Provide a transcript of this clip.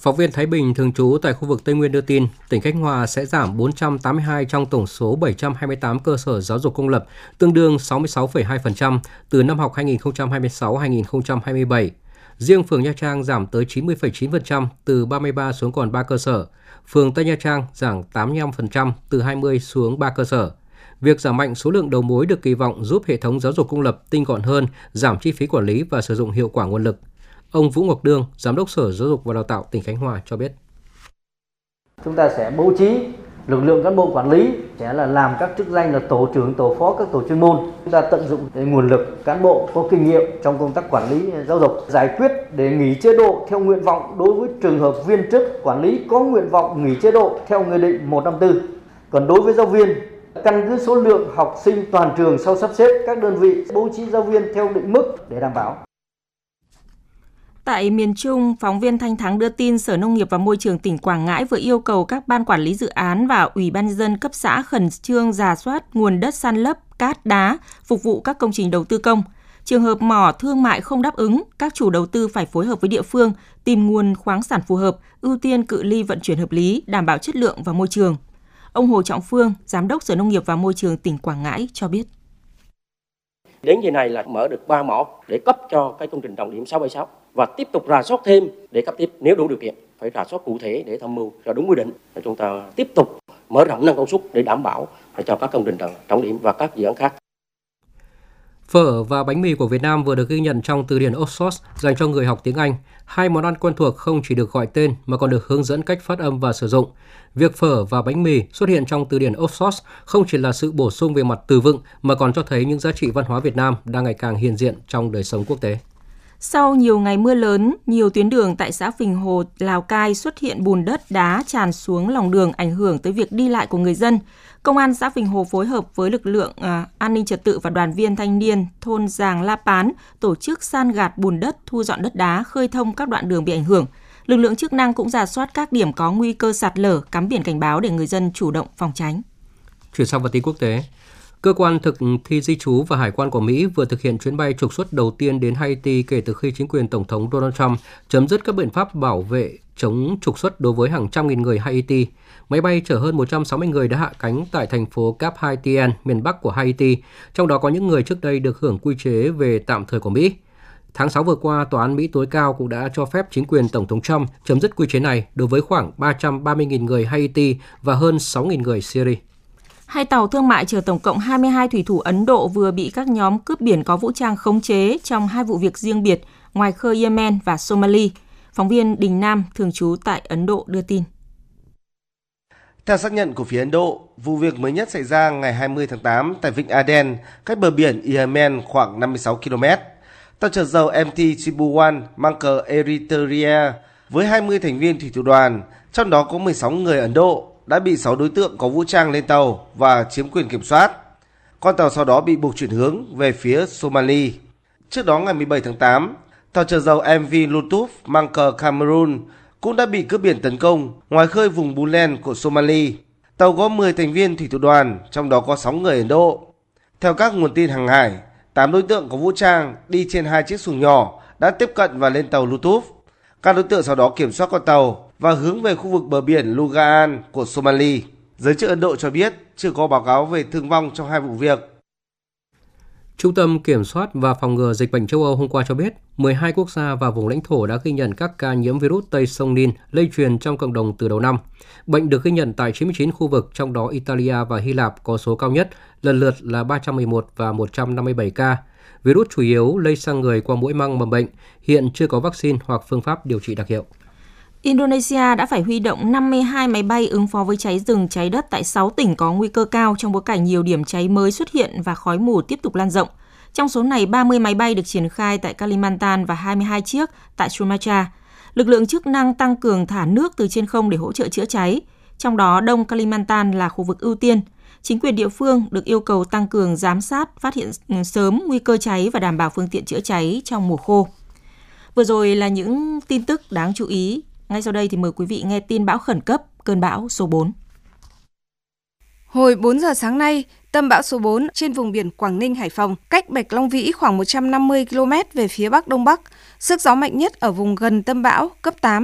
Phóng viên Thái Bình thường trú tại khu vực Tây Nguyên đưa tin, tỉnh Khánh Hòa sẽ giảm 482 trong tổng số 728 cơ sở giáo dục công lập, tương đương 66,2% từ năm học 2026-2027. Riêng phường Nha Trang giảm tới 90,9% từ 33 xuống còn 3 cơ sở. Phường Tây Nha Trang giảm 85% từ 20 xuống 3 cơ sở. Việc giảm mạnh số lượng đầu mối được kỳ vọng giúp hệ thống giáo dục công lập tinh gọn hơn, giảm chi phí quản lý và sử dụng hiệu quả nguồn lực. Ông Vũ Ngọc Đương, Giám đốc Sở Giáo dục và Đào tạo tỉnh Khánh Hòa cho biết. Chúng ta sẽ bố trí lực lượng cán bộ quản lý sẽ là làm các chức danh là tổ trưởng, tổ phó các tổ chuyên môn. Chúng ta tận dụng nguồn lực cán bộ có kinh nghiệm trong công tác quản lý giáo dục, giải quyết để nghỉ chế độ theo nguyện vọng đối với trường hợp viên chức quản lý có nguyện vọng nghỉ chế độ theo Nghị định 154. Còn đối với giáo viên, căn cứ số lượng học sinh toàn trường sau sắp xếp các đơn vị bố trí giáo viên theo định mức để đảm bảo. Tại miền Trung, phóng viên Thanh Thắng đưa tin Sở Nông nghiệp và Môi trường tỉnh Quảng Ngãi vừa yêu cầu các ban quản lý dự án và Ủy ban nhân dân cấp xã khẩn trương rà soát nguồn đất san lấp, cát, đá phục vụ các công trình đầu tư công. Trường hợp mỏ thương mại không đáp ứng, các chủ đầu tư phải phối hợp với địa phương tìm nguồn khoáng sản phù hợp, ưu tiên cự ly vận chuyển hợp lý, đảm bảo chất lượng và môi trường. Ông Hồ Trọng Phương, Giám đốc Sở Nông nghiệp và Môi trường tỉnh Quảng Ngãi cho biết. Đến giờ này là mở được 3 mỏ để cấp cho cái công trình trọng điểm 676 và tiếp tục rà soát thêm để cấp tiếp nếu đủ điều kiện, phải rà soát cụ thể để tham mưu cho đúng quy định. Chúng ta tiếp tục mở rộng nâng công suất để đảm bảo cho các công trình trọng điểm và các dự án khác. Phở và bánh mì của Việt Nam vừa được ghi nhận trong từ điển Oxford dành cho người học tiếng Anh. Hai món ăn quen thuộc không chỉ được gọi tên mà còn được hướng dẫn cách phát âm và sử dụng. Việc phở và bánh mì xuất hiện trong từ điển Oxford không chỉ là sự bổ sung về mặt từ vựng mà còn cho thấy những giá trị văn hóa Việt Nam đang ngày càng hiện diện trong đời sống quốc tế. Sau nhiều ngày mưa lớn, nhiều tuyến đường tại xã Phình Hồ, Lào Cai xuất hiện bùn đất, đá tràn xuống lòng đường ảnh hưởng tới việc đi lại của người dân. Công an xã Phình Hồ phối hợp với lực lượng an ninh trật tự và đoàn viên thanh niên thôn Giàng La Pán tổ chức san gạt bùn đất, thu dọn đất đá, khơi thông các đoạn đường bị ảnh hưởng. Lực lượng chức năng cũng rà soát các điểm có nguy cơ sạt lở, cắm biển cảnh báo để người dân chủ động phòng tránh. Chuyển sang phần tin quốc tế. Cơ quan thực thi di trú và hải quan của Mỹ vừa thực hiện chuyến bay trục xuất đầu tiên đến Haiti kể từ khi chính quyền Tổng thống Donald Trump chấm dứt các biện pháp bảo vệ chống trục xuất đối với hàng trăm nghìn người Haiti. Máy bay chở hơn 160 người đã hạ cánh tại thành phố Cap Haitien, miền Bắc của Haiti, trong đó có những người trước đây được hưởng quy chế về tạm thời của Mỹ. Tháng 6 vừa qua, Tòa án Mỹ tối cao cũng đã cho phép chính quyền Tổng thống Trump chấm dứt quy chế này đối với khoảng 330.000 người Haiti và hơn 6.000 người Syria. Hai tàu thương mại chở tổng cộng 22 thủy thủ Ấn Độ vừa bị các nhóm cướp biển có vũ trang khống chế trong hai vụ việc riêng biệt ngoài khơi Yemen và Somalia. Phóng viên Đình Nam, thường trú tại Ấn Độ đưa tin. Theo xác nhận của phía Ấn Độ, vụ việc mới nhất xảy ra ngày 20 tháng 8 tại vịnh Aden, cách bờ biển Yemen khoảng 56 km. Tàu chở dầu MT Tribuwan mang cờ Eritrea với 20 thành viên thủy thủ đoàn, trong đó có 16 người Ấn Độ, đã bị 6 đối tượng có vũ trang lên tàu và chiếm quyền kiểm soát. Con tàu sau đó bị buộc chuyển hướng về phía Somalia. Trước đó ngày 17 tháng 8, tàu chở dầu MV Lutuf mang cờ Cameroon cũng đã bị cướp biển tấn công ngoài khơi vùng Puntland của Somalia. Tàu có 10 thành viên thủy thủ đoàn, trong đó có 6 người Ấn Độ. Theo các nguồn tin hàng hải, 8 đối tượng có vũ trang đi trên 2 chiếc xuồng nhỏ đã tiếp cận và lên tàu Lutuf. Các đối tượng sau đó kiểm soát con tàu và hướng về khu vực bờ biển Lugaan của Somalia. Giới chức Ấn Độ cho biết chưa có báo cáo về thương vong trong hai vụ việc. Trung tâm Kiểm soát và Phòng ngừa Dịch bệnh châu Âu hôm qua cho biết 12 quốc gia và vùng lãnh thổ đã ghi nhận các ca nhiễm virus Tây Sông Nin lây truyền trong cộng đồng từ đầu năm. Bệnh được ghi nhận tại 99 khu vực, trong đó Italia và Hy Lạp có số cao nhất, lần lượt là 311 và 157 ca. Virus chủ yếu lây sang người qua mũi măng mầm bệnh, hiện chưa có vaccine hoặc phương pháp điều trị đặc hiệu. Indonesia đã phải huy động 52 máy bay ứng phó với cháy rừng, cháy đất tại 6 tỉnh có nguy cơ cao trong bối cảnh nhiều điểm cháy mới xuất hiện và khói mù tiếp tục lan rộng. Trong số này, 30 máy bay được triển khai tại Kalimantan và 22 chiếc tại Sumatra. Lực lượng chức năng tăng cường thả nước từ trên không để hỗ trợ chữa cháy. Trong đó, Đông Kalimantan là khu vực ưu tiên. Chính quyền địa phương được yêu cầu tăng cường giám sát, phát hiện sớm nguy cơ cháy và đảm bảo phương tiện chữa cháy trong mùa khô. Vừa rồi là những tin tức đáng chú ý. Ngay sau đây thì mời quý vị nghe tin bão khẩn cấp, cơn bão số 4. Hồi 4 giờ sáng nay, tâm bão số 4 trên vùng biển Quảng Ninh, Hải Phòng, cách Bạch Long Vĩ khoảng 150 km về phía Bắc Đông Bắc. Sức gió mạnh nhất ở vùng gần tâm bão cấp 8,